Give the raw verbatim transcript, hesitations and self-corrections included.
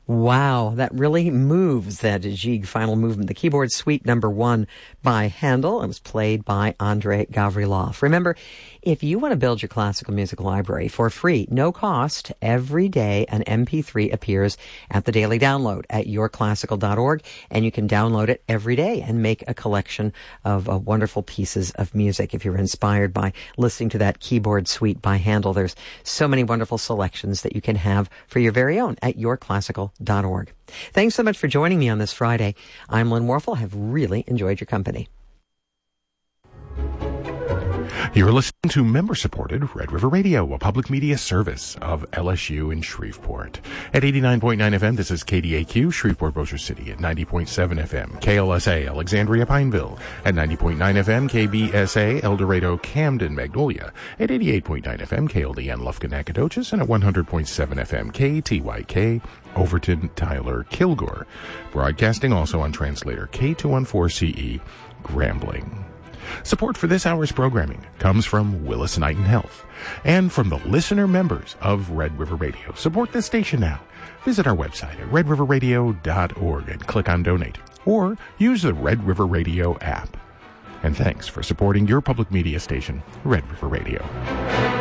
Wow, that really moves, that Gigue final movement. The keyboard suite number one by Handel. It was played by Andrei Gavrilov. Remember, if you want to build your classical music library for free, no cost, every day an M P three appears at the daily download at your classical dot org, and you can download it every day and make a collection of uh, wonderful pieces of music. If you're inspired by listening to that keyboard suite by Handel, there's so many wonderful selections that you can have for your very own at your classical dot org. Thanks so much for joining me on this Friday. I'm Lynn Warfel. I have really enjoyed your company. You're listening to member-supported Red River Radio, a public media service of L S U in Shreveport. At eighty-nine point nine F M, this is K D A Q, Shreveport, Bossier City. At ninety point seven F M, K L S A, Alexandria, Pineville. At ninety point nine F M, K B S A, El Dorado, Camden, Magnolia. At eighty-eight point nine F M, K L D N, Lufkin, Nacogdoches. And at one hundred point seven F M, K T Y K, Overton, Tyler, Kilgore. Broadcasting also on translator K two fourteen C E, Grambling. Support for this hour's programming comes from Willis Knighton Health and from the listener members of Red River Radio. Support this station now. Visit our website at red river radio dot org and click on Donate, or use the Red River Radio app. And thanks for supporting your public media station, Red River Radio.